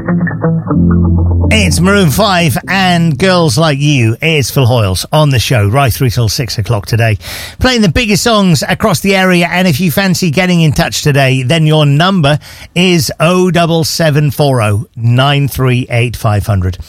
It's Maroon 5 and Girls Like You. It's Phil Hoyles on the show right through till 6 o'clock today, playing the biggest songs across the area. And if you fancy getting in touch today, then your number is 07740 938 500.